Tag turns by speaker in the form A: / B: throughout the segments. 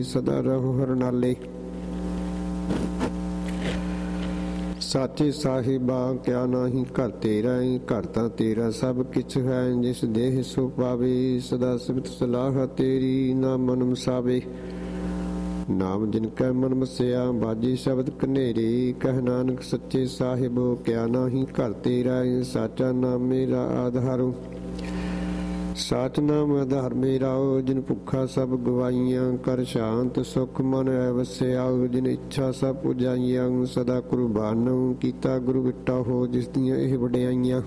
A: ਸਦਾ ਰਹੋ ਹਰਨਾਲੇ। ਸਾਚੇ ਸਾਹਿਬਾ ਕਿਆ ਨਾਹੀਂ ਘਰ ਤੇਰਾ, ਘਰ ਤਾਂ ਤੇਰਾ ਸਭ ਕਿਛ ਹੈ। ਜਿਸ ਦੇਹ ਸੋ ਪਾਵੇ, ਸਦਾ ਸਿਫਤ ਸਲਾਹ ਤੇਰੀ ਨਾ ਮਨ ਮਸਾਵੇ। ਨਾਮ ਜਿਨ ਕੈ ਮਨ ਮਸਿਆ, ਬਾਜੀ ਸ਼ਬਦ ਕਨੇਰੇ। ਕਹਿ ਨਾਨਕ ਸੱਚੇ ਸਾਹਿਬੋ ਕਿਆ ਨਾਹੀਂ ਘਰ ਤੇਰਾ, ਸਾਚਾ ਨਾਮ ਮੇਰਾ ਆਧਾਰੋ। ਸਾਚ ਨਾਮ ਆਧਾਰ ਮੇਰਾ, ਜਿਨ ਭੁੱਖਾ ਸਭ ਗਵਾਈਆਂ। ਕਰ ਸ਼ਾਂਤ ਸੁਖ ਮਨ ਐ ਵਸਿਆ, ਜਿਨ ਇੱਛਾ ਸਭ ਪੁਜਾਈਆਂ। ਸਦਾ ਕੁਰਬਾਨੋ ਕੀਤਾ ਗੁਰੂ ਵਿਟਾ ਹੋ, ਜਿਸ ਦੀਆਂ ਇਹ ਵਡਿਆਈਆਂ।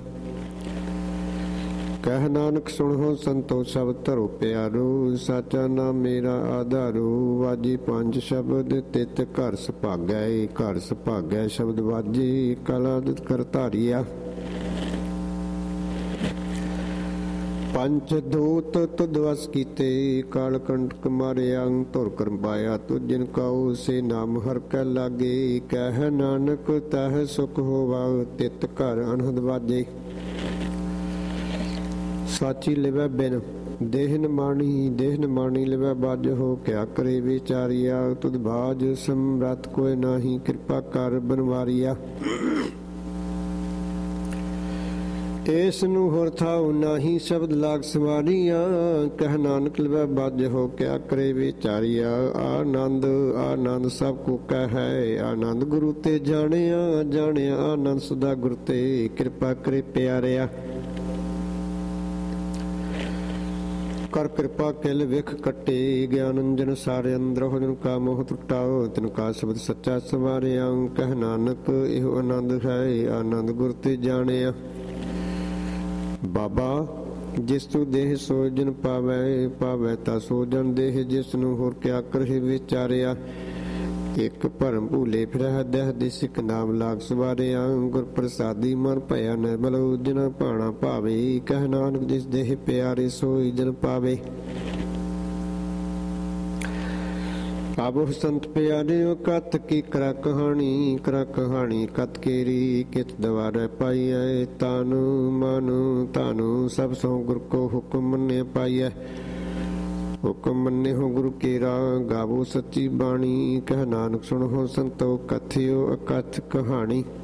A: ਕਹਿ ਨਾਨਕ ਸੁਣੋ ਸੰਤੋ ਸ਼ਬਦ ਧਰੋ ਪਿਆਰੋ, ਸਾਚਾ ਨਾਮ ਮੇਰਾ ਆਧਾਰੋ। ਵਾਜੀ ਪੰਜ ਸ਼ਬਦ ਤਿਤ ਘਰ ਸੁਭਾਗੈ, ਘਰ ਸੁਭਾਗੈ ਸ਼ਬਦ ਵਾਜੀ ਕਲਾ ਦਿਤ ਕਰ ਧਾਰੀਆ। ਪੰਜ ਦੂਤ ਤੁਧ ਵਸ ਕੀਤੇ, ਕਾਲ ਕੰਟਕ ਮਾਰਿਆ। ਧੁਰ ਕਰਮ ਪਾਇਆ ਤੁਧ ਜਿਨ ਕਉ, ਸੇ ਨਾਮ ਹਰਿ ਕੈ ਲਾਗੇ। ਕਹਿ ਨਾਨਕ ਤਹ ਸੁਖ ਹੋਵਾ, ਤਿਤ ਘਰ ਅਨਹਦ ਵਾਜੇ। ਸਾਚੀ ਲਿਵੈ ਬਿਨ ਦੇਹ ਨ ਮਾਣੀ, ਦੇਹ ਨ ਮਾਣੀ ਲਿਵੈ ਬਾਜ ਹੋ। ਕਿਆ ਕਰੇ ਵਿਚਾਰੀਆ, ਤੁਧ ਬਾਜ ਸਮਰੱਥ ਕੋਇ ਨਾਹੀ। ਕਿਰਪਾ ਕਰ ਬਨਵਾਰੀਆ। ਏਸ ਨੂੰ ਹੋਰ ਥਾਉ ਨਾਹੀ, ਸ਼ਬਦ ਲਾਗ ਸਵਾਰੀਆਂ। ਕਹਿ ਨਾਨਕ ਲਿਵੈ ਬਾਜ ਹੋ, ਕਿਆ ਕਰੇ ਵਿਚਾਰੀਆ। ਆਨੰਦ ਆਨੰਦ ਸਭ ਕੋ ਕਹੈ, ਆਨੰਦ ਗੁਰੂ ਤੇ ਜਾਣਿਆ। ਜਾਣਿਆ ਆਨੰਦ ਸਦਾ ਗੁਰ ਤੇ, ਕਿਰਪਾ ਕਰੇ ਪਿਆਰਿਆ। ਕਰ ਕਿਰਪਾ ਕਿਲ ਵਿਖ ਕੱਟੇ, ਗਿਆਨ ਅੰਜਨ ਸਾਰੇ ਅੰਦਰੋ। ਜਿਨ ਕਾ ਮੋਹ ਟੁਟਾਓ, ਤਿਨ ਕਾ ਸ਼ਬਦ ਸੱਚਾ ਸਵਾਰਿਆ। ਕਹਿ ਨਾਨਕ ਇਹੋ ਆਨੰਦ ਹੈ, ਆਨੰਦ ਗੁਰ ਤੇ ਜਾਣਿਆ। ਬਾਬਾ ਜਿਸ ਤੂੰ ਦੇਹ ਸੋ ਜਨ ਪਾਵੈ, ਪਾਵੈ ਤਾ ਸੋ ਜਨ ਦੇਹ। ਜਿਸ ਨੂੰ ਹੋਰ ਕਿਆ ਕਰਹਿ ਵਿਚਾਰਿਆ। ਇੱਕ ਭਰਮ ਭੂਲੇ ਫਿਰਹਿ ਦਹਿ, ਦਿਸ ਇਕ ਨਾਮ ਲਾਗ ਸਵਾਰਿਆ। ਗੁਰ ਪ੍ਰਸਾਦੀ ਮਨ ਭਇਆ ਨਿਰਮਲ, ਜਿਨਾ ਭਾਣਾ ਭਾਵੇ। ਕਹਿ ਨਾਨਕ ਜਿਸ ਦੇਹ ਪਿਆਰੇ, ਸੋਈ ਜਨ ਪਾਵੇ। ਆਬੋ ਸੰਤ ਪਿਆਰਿਓ ਕਤ ਕੀ ਕਰਾ ਕਹਾਣੀ, ਕਰਾ ਕਹਾਣੀ ਕਤ ਕੇਰੀ। ਕਿਤ ਦਵਾਰੈ ਪਾਈਐ, ਤਾਨੁ ਮਾਨੁ ਤਾਨੁ। ਸਭ ਸੋ ਗੁਰ ਕੋ ਹੁਕਮ ਮੰਨੇ ਪਾਈਐ। ਹੁਕਮ ਮੰਨੇ ਹੋ ਗੁਰੂ ਕੇਰਾ, ਗਾਵੋ ਸੱਚੀ ਬਾਣੀ। ਕਹਿ ਨਾਨਕ ਸੁਣੋ ਸੰਤੋ, ਕਥਿਓ ਅਕਥ ਕਹਾਣੀ।